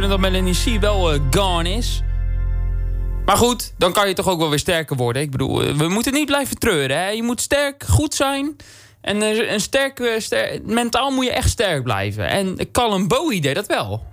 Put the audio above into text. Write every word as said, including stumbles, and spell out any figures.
dat Melanie C wel uh, gone is. Maar goed, dan kan je toch ook wel weer sterker worden. Ik bedoel, uh, we moeten niet blijven treuren. Hè? Je moet sterk, goed zijn. En uh, een sterk, uh, sterk, mentaal moet je echt sterk blijven. En Callum Bowie deed dat wel.